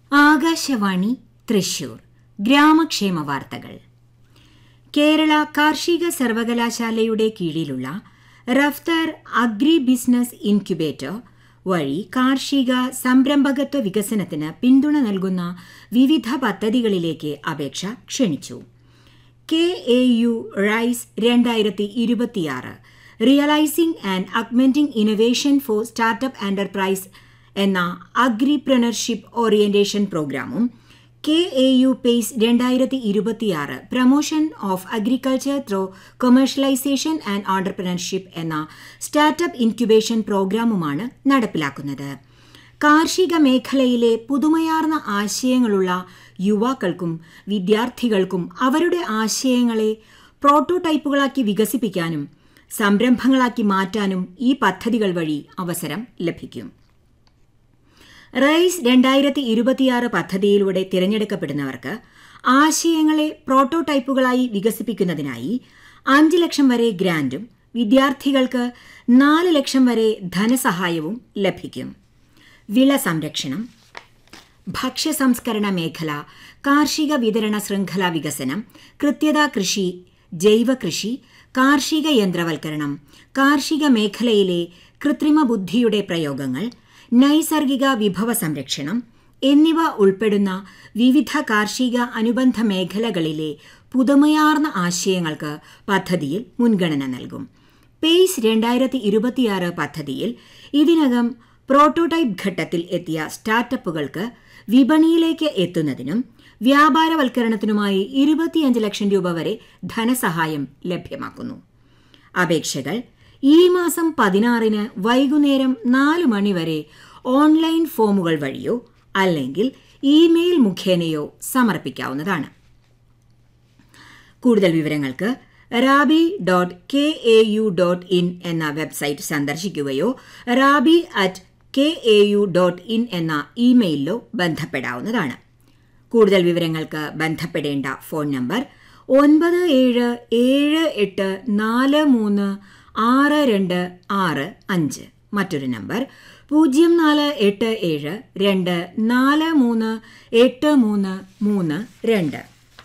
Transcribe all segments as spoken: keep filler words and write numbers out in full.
ആകാശവാണി തൃശൂർ ഗ്രാമക്ഷേമ വാർത്തകൾ. കേരള കാർഷിക സർവകലാശാലയുടെ കീഴിലുള്ള റഫ്തർ അഗ്രി ബിസിനസ് ഇൻക്യുബേറ്റർ വഴി കാർഷിക സംരംഭകത്വ വികസനത്തിന് പിന്തുണ നൽകുന്ന വിവിധ പദ്ധതികളിലേക്ക് അപേക്ഷ ക്ഷണിച്ചു. കെ എ യു റൈസ് രണ്ടായിരത്തി ഇരുപത്തിയാറ് realising and അഗ്മെന്റിംഗ് innovation four startup enterprise എന്ന അഗ്രിപ്രണർഷിപ്പ് ഓറിയന്റേഷൻ പ്രോഗ്രാമും കെ എ യു പേസ് രണ്ടായിരത്തി ഇരുപത്തിയാറ് promotion of agriculture through commercialisation and entrepreneurship എന്ന സ്റ്റാർട്ടപ്പ് ഇൻക്യുബേഷൻ പ്രോഗ്രാമുമാണ് നടപ്പിലാക്കുന്നത്. കാർഷിക മേഖലയിലെ പുതുമയാർന്ന ആശയങ്ങളുള്ള യുവാക്കൾക്കും വിദ്യാർത്ഥികൾക്കും അവരുടെ ആശയങ്ങളെ പ്രോട്ടോടൈപ്പുകളാക്കി വികസിപ്പിക്കാനും സംരംഭങ്ങളാക്കി മാറ്റാനും ഈ പദ്ധതികൾ വഴി അവസരം ലഭിക്കും. റൈസ് രണ്ടായിരത്തി ഇരുപത്തിയാറ് പദ്ധതിയിലൂടെ തിരഞ്ഞെടുക്കപ്പെടുന്നവർക്ക് ആശയങ്ങളെ പ്രോട്ടോടൈപ്പുകളായി വികസിപ്പിക്കുന്നതിനായി അഞ്ച് ലക്ഷം വരെ ഗ്രാന്റും വിദ്യാർത്ഥികൾക്ക് നാല് ലക്ഷം വരെ ധനസഹായവും ലഭിക്കും. വിള സംരക്ഷണം, ഭക്ഷ്യ സംസ്കരണ മേഖല, കാർഷിക വിതരണ ശൃംഖല വികസനം, കൃത്യത കൃഷി, ജൈവ കൃഷി, കാർഷിക യന്ത്രവൽക്കരണം, കാർഷിക മേഖലയിലെ കൃത്രിമ ബുദ്ധിയുടെ പ്രയോഗങ്ങൾ, നൈസർഗിക വിഭവ സംരക്ഷണം എന്നിവ ഉൾപ്പെടുന്ന വിവിധ കാർഷിക അനുബന്ധ മേഖലകളിലെ പുതുമയാർന്ന ആശയങ്ങൾക്ക് പദ്ധതിയിൽ മുൻഗണന നൽകും. പേസ് രണ്ടായിരത്തി ഇരുപത്തിയാറ് പദ്ധതിയിൽ ഇതിനകം പ്രോട്ടോടൈപ്പ് ഘട്ടത്തിൽ എത്തിയ സ്റ്റാർട്ടപ്പുകൾക്ക് വിപണിയിലേക്ക് എത്തുന്നതിനും വ്യാപാരവൽക്കരണത്തിനുമായി ഇരുപത്തിയഞ്ച് ലക്ഷം രൂപ വരെ ധനസഹായം ലഭ്യമാക്കുന്നു. അപേക്ഷകൾ ഈ മാസം പതിനാറിന് വൈകുന്നേരം നാല് മണി വരെ ഓൺലൈൻ ഫോമുകൾ വഴിയോ അല്ലെങ്കിൽ ഇമെയിൽ മുഖേനയോ സമർപ്പിക്കാവുന്നതാണ്. കൂടുതൽ വിവരങ്ങൾക്ക് rabi dot K A U dot in എന്ന website സന്ദർശിക്കുകയോ rabi at K A U dot in എന്ന ഇമെയിലിലോ ബന്ധപ്പെടാവുന്നതാണ്. കൂടുതൽ വിവരങ്ങൾക്ക് ബന്ധപ്പെടേണ്ട ഫോൺ നമ്പർ ഒൻപത് ഏഴ് ഏഴ് എട്ട് നാല് മൂന്ന് ആറ് രണ്ട് ആറ് അഞ്ച്. മറ്റൊരു നമ്പർ പൂജ്യം നാല് എട്ട് ഏഴ് രണ്ട് നാല് മൂന്ന് എട്ട് മൂന്ന് മൂന്ന് രണ്ട്.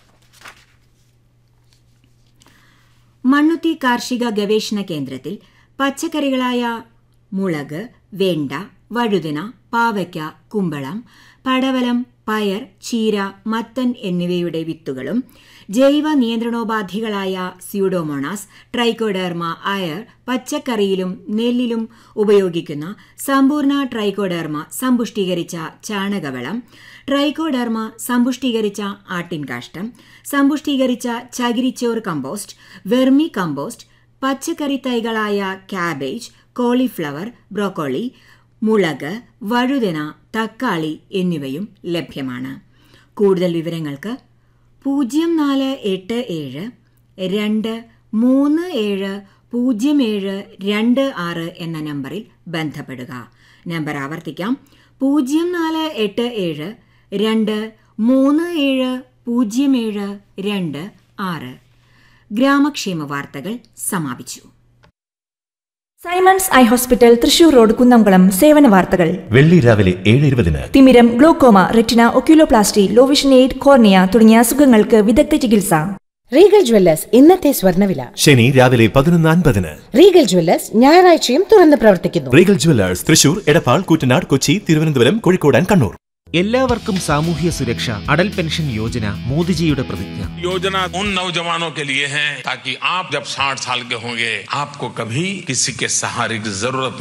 മണ്ണുത്തി കാർഷിക ഗവേഷണ കേന്ദ്രത്തിൽ പച്ചക്കറികളായ മുളക്, വെണ്ട, വഴുതന, പാവയ്ക്ക, കുമ്പളം, പടവലം, പയർ, ചീര, മത്തൻ എന്നിവയുടെ വിത്തുകളും ജൈവ നിയന്ത്രണോപാധികളായ സ്യൂഡോമോണാസ്, ട്രൈക്കോഡെർമ അയർ, പച്ചക്കറിയിലും നെല്ലിലും ഉപയോഗിക്കുന്ന സമ്പൂർണ്ണ trichoderma സമ്പുഷ്ടീകരിച്ച ചാണകവളം, trichoderma സമ്പുഷ്ടീകരിച്ച ആട്ടിൻകാഷ്ടം, സമ്പുഷ്ടീകരിച്ച ചകിരിച്ചോർ compost, vermi compost, പച്ചക്കറി തൈകളായ കാബേജ്, കോളിഫ്ലവർ, ബ്രോക്കോളി, മുളക്, വഴുതന, തക്കാളി എന്നിവയും ലഭ്യമാണ്. കൂടുതൽ വിവരങ്ങൾക്ക് പൂജ്യം നാല് എട്ട് ഏഴ് രണ്ട് മൂന്ന് ഏഴ് പൂജ്യം ഏഴ് രണ്ട് ആറ് എന്ന നമ്പറിൽ ബന്ധപ്പെടുക. നമ്പർ ആവർത്തിക്കാം: പൂജ്യം നാല് എട്ട് ഏഴ് രണ്ട് മൂന്ന് ഏഴ് പൂജ്യം ഏഴ് രണ്ട് ആറ്. ഗ്രാമക്ഷേമ വാർത്തകൾ സമാപിച്ചു. Symons eye hospital Thrissur road Kunnamkulam സേവന വാർത്തകൾ. വെള്ളി രാവിലെ ഏഴ് ഇരുപതിന് തിമിരം, glaucoma, retina, oculoplasty, low vision aid, cornea തുടങ്ങിയ അസുഖങ്ങൾക്ക് വിദഗ്ധ ചികിത്സ. റീഗൽ ജ്വല്ലേഴ്സ് ഇന്നത്തെ സ്വർണ്ണവില. ശനി രാവിലെ പതിനൊന്ന് അൻപതിന്. റീഗൽ ജ്വല്ലേഴ്സ് ഞായറാഴ്ചയും തുറന്ന് പ്രവർത്തിക്കുന്നു. Regal Jewellers Thrissur, Edappal, Koottanad, Kochi, Thiruvananthapuram, Kozhikode and Kannur. എല്ലാവർക്കും സാമൂഹ്യ സുരക്ഷ. അടൽ പെൻഷൻ യോജന മോദിജിയുടെ പ്രതിജ്ഞ. योजना उन नौजवानों के लिए है ताकि आप जब साठ साल के होंगे आपको कभी किसी के सहारे की जरूरत